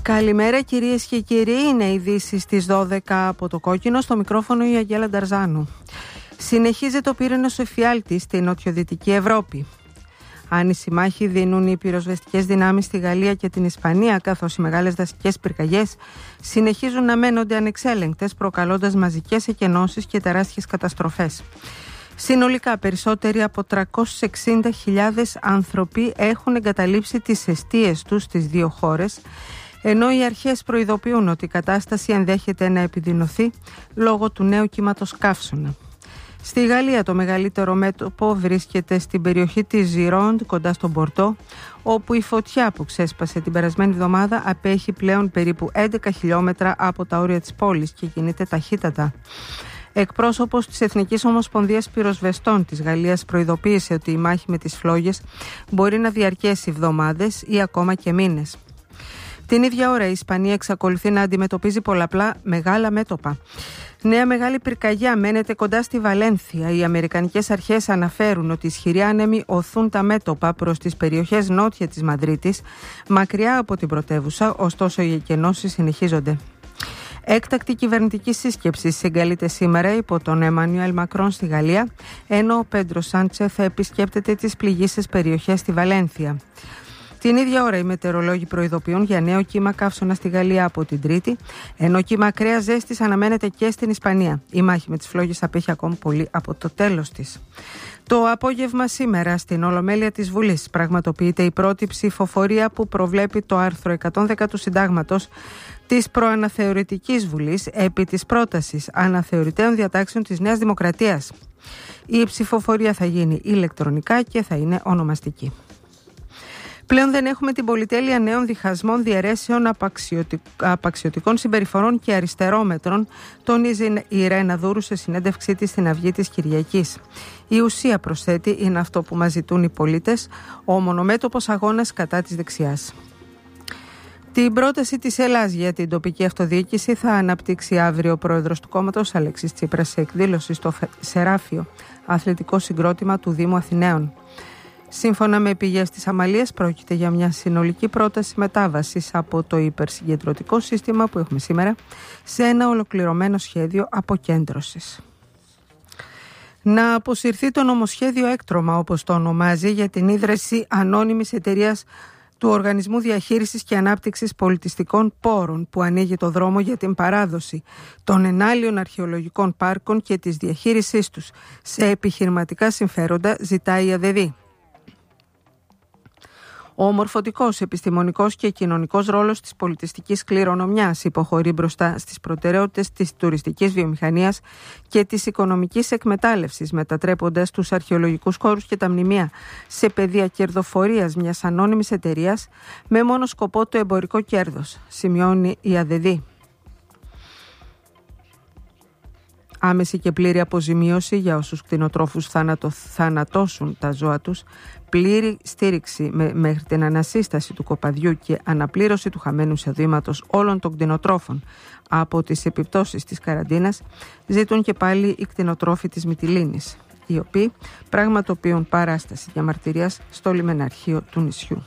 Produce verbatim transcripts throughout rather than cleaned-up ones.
Καλημέρα κυρίες και κύριοι, είναι ειδήσεις στις δώδεκα από το Κόκκινο, στο μικρόφωνο η Αγγέλα Νταρζάνου. Συνεχίζεται ο πύρινος εφιάλτης στη νοτιοδυτική Ευρώπη. Άνηση μάχη δίνουν οι πυροσβεστικές δυνάμεις στη Γαλλία και την Ισπανία, καθώς οι μεγάλες δασικές πυρκαγιές συνεχίζουν να μένονται ανεξέλεγκτες, προκαλώντας μαζικές εκενώσεις και τεράστιες καταστροφές. Συνολικά περισσότεροι από τριακόσιες εξήντα χιλιάδες άνθρωποι έχουν εγκαταλείψει τις εστίες τους στις δύο χώρες, ενώ οι αρχές προειδοποιούν ότι η κατάσταση ενδέχεται να επιδεινωθεί λόγω του νέου κύματος καύσωνα. Στη Γαλλία το μεγαλύτερο μέτωπο βρίσκεται στην περιοχή της Ζιρόντ, κοντά στον Πορτό, όπου η φωτιά που ξέσπασε την περασμένη εβδομάδα απέχει πλέον περίπου έντεκα χιλιόμετρα από τα όρια της πόλης και κινείται ταχύτατα. Εκπρόσωπος της Εθνικής Ομοσπονδίας Πυροσβεστών της Γαλλίας προειδοποίησε ότι η μάχη με τις φλόγες μπορεί να διαρκέσει εβδομάδες ή ακόμα και μήνες. Την ίδια ώρα η Ισπανία εξακολουθεί να αντιμετωπίζει πολλαπλά μεγάλα μέτωπα. Νέα μεγάλη πυρκαγιά μένεται κοντά στη Βαλένθια. Οι αμερικανικές αρχές αναφέρουν ότι ισχυροί άνεμοι οθούν τα μέτωπα προς τις περιοχές νότια της Μαδρίτης, μακριά από την πρωτεύουσα, ωστόσο οι εκενώσεις συνεχίζονται. Έκτακτη κυβερνητική σύσκεψη συγκαλείται σήμερα υπό τον Εμμανουέλ Μακρόν στη Γαλλία, ενώ ο Πέντρο Σάντσεθ θα επισκέπτεται τις πληγείσες περιοχές στη Βαλένθια. Την ίδια ώρα οι μετεωρολόγοι προειδοποιούν για νέο κύμα καύσωνα στη Γαλλία από την Τρίτη, ενώ κύμα ακραίας ζέστης αναμένεται και στην Ισπανία. Η μάχη με τις φλόγες απέχει ακόμη πολύ από το τέλος της. Το απόγευμα σήμερα στην Ολομέλεια της Βουλής πραγματοποιείται η πρώτη ψηφοφορία που προβλέπει το άρθρο εκατόν δέκα του Συντάγματος της προαναθεωρητικής Βουλής επί της πρότασης αναθεωρητέων διατάξεων της Νέας Δημοκρατίας. Η ψηφοφορία θα γίνει ηλεκτρονικά και θα είναι ονομαστική. Πλέον δεν έχουμε την πολυτέλεια νέων διχασμών, διαιρέσεων, απαξιωτικών συμπεριφορών και αριστερόμετρων, τονίζει η Ρένα Δούρου σε συνέντευξή της στην Αυγή της Κυριακής. Η ουσία, προσθέτει, είναι αυτό που μας ζητούν οι πολίτες, ο μονομέτωπος αγώνας κατά της δεξιάς. Την πρόταση της Ελλάς για την τοπική αυτοδιοίκηση θα αναπτύξει αύριο ο πρόεδρος του κόμματος, Αλέξης Τσίπρας, σε εκδήλωση στο Σεράφιο, αθλητικό συγκρότημα του Δήμου Αθηναίων. Σύμφωνα με πηγές της Αμαλίας, πρόκειται για μια συνολική πρόταση μετάβασης από το υπερσυγκεντρωτικό σύστημα που έχουμε σήμερα σε ένα ολοκληρωμένο σχέδιο αποκέντρωσης. Να αποσυρθεί το νομοσχέδιο έκτρωμα, όπως το ονομάζει, για την ίδρυση ανώνυμης εταιρείας του Οργανισμού Διαχείρισης και Ανάπτυξης Πολιτιστικών Πόρων, που ανοίγει το δρόμο για την παράδοση των ενάλιων αρχαιολογικών πάρκων και της διαχείρισής τους σε επιχειρηματικά συμφέροντα, ζητάει η ΑΔΕΔΗ. Ο μορφωτικός, επιστημονικός και κοινωνικός ρόλος της πολιτιστικής κληρονομιάς υποχωρεί μπροστά στις προτεραιότητες της τουριστικής βιομηχανίας και της οικονομικής εκμετάλλευσης, μετατρέποντας τους αρχαιολογικούς χώρους και τα μνημεία σε πεδία κερδοφορίας μιας ανώνυμης εταιρείας με μόνο σκοπό το εμπορικό κέρδος, σημειώνει η ΑΔΕΔΗ. Άμεση και πλήρη αποζημίωση για όσους κτηνοτρόφους θάνατο, θανατώσουν τα ζώα τους, πλήρη στήριξη με, μέχρι την ανασύσταση του κοπαδιού και αναπλήρωση του χαμένου εισοδήματος όλων των κτηνοτρόφων από τις επιπτώσεις της καραντίνας, ζητούν και πάλι οι κτηνοτρόφοι της Μυτιλήνης, οι οποίοι πραγματοποιούν παράσταση διαμαρτυρίας στο λιμεναρχείο του νησιού.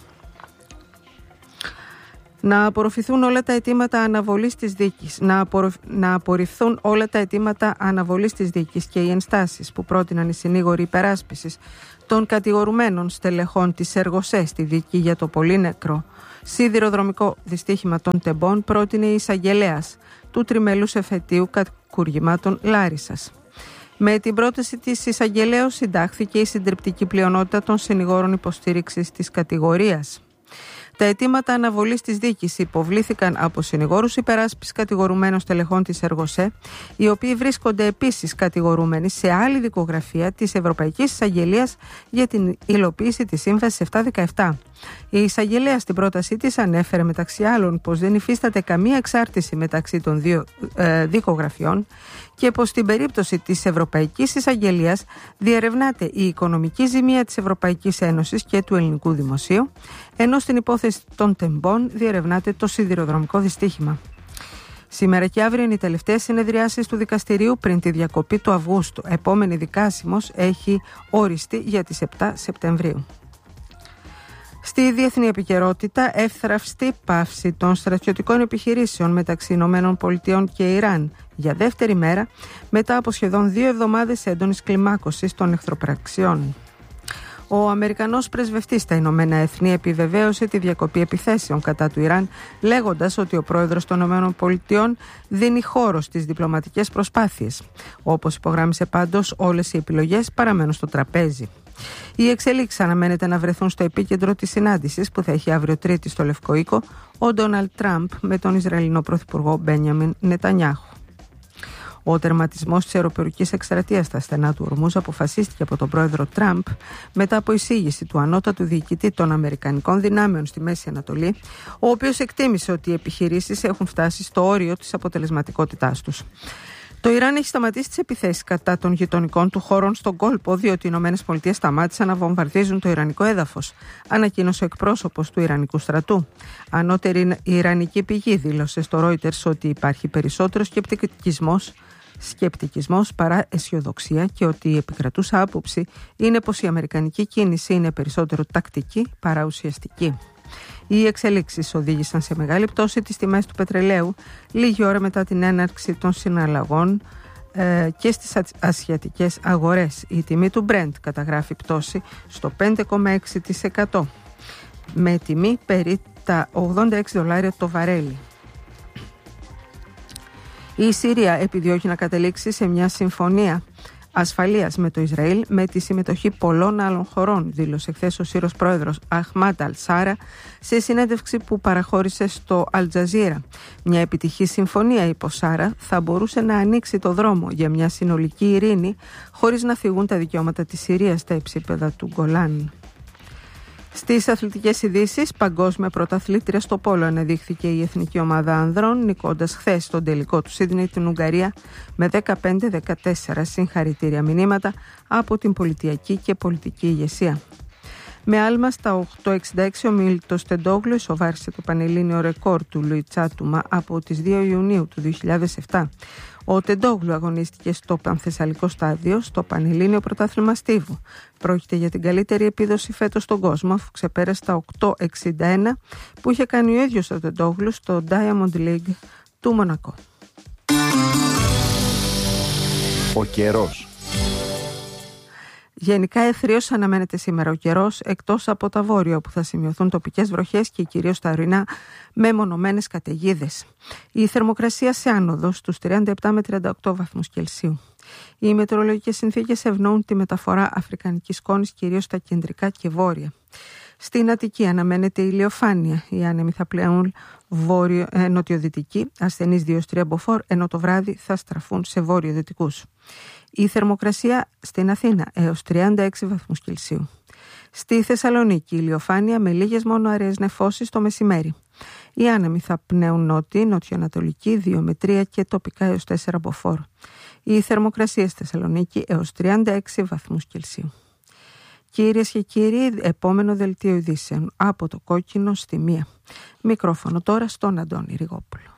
Να απορροφηθούν όλα τα αιτήματα αναβολής της δίκης, να, απορροφ... να απορριφθούν όλα τα αιτήματα αναβολής της δίκης και οι ενστάσεις που πρότειναν οι συνήγοροι υπεράσπισης των κατηγορουμένων στελεχών της Εργοσέ στη δίκη για το πολύ νεκρό σιδηροδρομικό δυστύχημα των Τεμπών, πρότεινε η εισαγγελέας του τριμελούς εφετείου κακουργημάτων Λάρισσας. Με την πρόταση της εισαγγελέως συντάχθηκε η συντριπτική πλειονότητα των συνηγόρων υποστήριξης της κατηγορίας. Τα αιτήματα αναβολής της δίκης υποβλήθηκαν από συνηγόρους υπεράσπισης κατηγορουμένων στελεχών της Εργοσέ, οι οποίοι βρίσκονται επίσης κατηγορούμενοι σε άλλη δικογραφία της Ευρωπαϊκής Εισαγγελίας για την υλοποίηση της Σύμβασης επτακόσια δεκαεπτά. Η εισαγγελέα στην πρότασή της ανέφερε μεταξύ άλλων πως δεν υφίσταται καμία εξάρτηση μεταξύ των δύο ε, δικογραφιών και πως στην περίπτωση της Ευρωπαϊκής Εισαγγελίας διερευνάται η οικονομική ζημία της Ευρωπαϊκής Ένωσης και του ελληνικού δημοσίου, ενώ στην υπόθεση των Τεμπών διερευνάται το σιδηροδρομικό δυστύχημα. Σήμερα και αύριο είναι οι τελευταίες συνεδριάσεις του δικαστηρίου πριν τη διακοπή του Αυγούστου. Επόμενη δικάσιμος έχει οριστεί για τις επτά Σεπτεμβρίου. Στη διεθνή επικαιρότητα, εύθραυστη πάυση των στρατιωτικών επιχειρήσεων μεταξύ Ηνωμένων Πολιτειών και Ιράν για δεύτερη μέρα μετά από σχεδόν δύο εβδομάδες έντονης κλιμάκωσης των εχθροπραξιών. Ο Αμερικανός πρεσβευτής στα Ηνωμένα Έθνη επιβεβαίωσε τη διακοπή επιθέσεων κατά του Ιράν, λέγοντας ότι ο πρόεδρος των Ηνωμένων Πολιτειών δίνει χώρο στις διπλωματικές προσπάθειες. Όπως υπογράμμισε πάντως, όλες οι επιλογές παραμένουν στο τραπέζι. Οι εξελίξεις αναμένεται να βρεθούν στο επίκεντρο της συνάντησης που θα έχει αύριο Τρίτη στο Λευκό Οίκο ο Ντόναλντ Τραμπ με τον Ισραηλινό Πρωθυπουργό Μπένιαμιν Νετανιάχου. Ο τερματισμός της αεροπορικής εκστρατείας στα στενά του Ορμούζ αποφασίστηκε από τον πρόεδρο Τραμπ μετά από εισήγηση του ανώτατου διοικητή των Αμερικανικών δυνάμεων στη Μέση Ανατολή, ο οποίος εκτίμησε ότι οι επιχειρήσεις έχουν φτάσει στο όριο της αποτελεσματικότητάς τους. Το Ιράν έχει σταματήσει τις επιθέσεις κατά των γειτονικών του χώρων στον κόλπο, διότι οι Ηνωμένες Πολιτείες σταμάτησαν να βομβαρδίζουν το ιρανικό έδαφος, ανακοίνωσε ο εκπρόσωπος του Ιρανικού στρατού. Ανώτερη ιρανική πηγή δήλωσε στο Reuters ότι υπάρχει περισσότερο σκεπτικισμός, σκεπτικισμός παρά αισιοδοξία και ότι η επικρατούσα άποψη είναι πως η αμερικανική κίνηση είναι περισσότερο τακτική παρά ουσιαστική. Οι εξελίξεις οδήγησαν σε μεγάλη πτώση της τιμές του πετρελαίου λίγη ώρα μετά την έναρξη των συναλλαγών ε, και στις ασιατικές αγορές. Η τιμή του Brent καταγράφει πτώση στο πέντε κόμμα έξι τοις εκατό με τιμή περί τα ογδόντα έξι δολάρια το βαρέλι. Η Συρία επιδιώκει να καταλήξει σε μια συμφωνία ασφαλείας με το Ισραήλ με τη συμμετοχή πολλών άλλων χωρών, δήλωσε χθες ο Σύρος πρόεδρος Αχμάντ Αλ-Σάρα σε συνέντευξη που παραχώρησε στο Αλτζαζίρα. Μια επιτυχή συμφωνία, είπε ο Σάρα, θα μπορούσε να ανοίξει το δρόμο για μια συνολική ειρήνη χωρίς να φυγούν τα δικαιώματα της Συρίας στα υψίπεδα του Γκολάν. Στις αθλητικές ειδήσεις, παγκόσμια πρωταθλήτρια στο πόλο αναδείχθηκε η εθνική ομάδα ανδρών, νικώντας χθες στον τελικό του Σίδνεϊ την Ουγγαρία με δεκαπέντε δεκατέσσερα συγχαρητήρια μηνύματα από την πολιτιακή και πολιτική ηγεσία. Με άλμα στα οκτώ εξήντα έξι ο Μίλτος Τεντόγλου ισοβάρισε το πανελλήνιο ρεκόρ του Λουι Τσάτουμα από τις δύο Ιουνίου του δύο χιλιάδες επτά. Ο Τεντόγλου αγωνίστηκε στο πανθεσσαλικό στάδιο στο Πανελλήνιο Πρωτάθλημα Στίβου. Πρόκειται για την καλύτερη επίδοση φέτος στον κόσμο, αφού ξεπέρασε τα οκτώ εξήντα ένα που είχε κάνει ο ίδιος ο Τεντόγλου στο Diamond League του Μονακό. Ο καιρός. Γενικά εθρίως αναμένεται σήμερα ο καιρός, εκτός από τα βόρεια όπου θα σημειωθούν τοπικές βροχές και κυρίως τα ορεινά με μονομένες καταιγίδες. Η θερμοκρασία σε άνοδο στους τριάντα επτά με τριάντα οκτώ βαθμούς Κελσίου. Οι μετεωρολογικές συνθήκες ευνοούν τη μεταφορά αφρικανικής σκόνης κυρίως στα κεντρικά και βόρεια. Στην Αττική αναμένεται ηλιοφάνεια. Οι άνεμοι θα πλέουν βόρειο, ε, νοτιοδυτικοί, ασθενείς δύο τρία μποφόρ, ενώ το βράδυ θα στραφούν σε βόρειο-δυτικούς. Η θερμοκρασία στην Αθήνα έως τριάντα έξι βαθμούς Κελσίου. Στη Θεσσαλονίκη ηλιοφάνεια με λίγες μόνο αραιές νεφώσεις το μεσημέρι. Οι άνεμοι θα πνέουν νότιοι, νοτιοανατολικοί δύο με τρία και τοπικά έως τέσσερα μποφόρ. Η θερμοκρασία στη Θεσσαλονίκη έως τριάντα έξι βαθμούς Κελσίου. Κυρίες και κύριοι, επόμενο δελτίο ειδήσεων από το Κόκκινο στη Μία. Μικρόφωνο τώρα στον Αντώνη Ριγόπουλο.